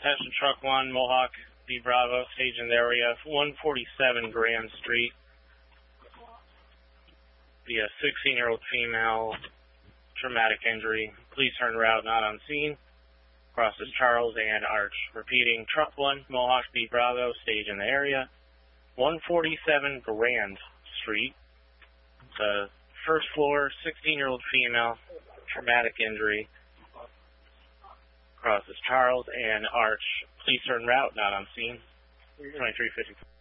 Attention truck 1, Mohawk B Bravo, stage in the area, 147 Grand Street. Be a 16-year-old female, traumatic injury. Please turn route, not on scene. Crosses Charles and Arch. Repeating, truck 1, Mohawk B Bravo, stage in the area, 147 Grand Street. The first floor, 16-year-old female, traumatic injury. Crosses Charles and Arch. Please turn route, not on scene. 2350.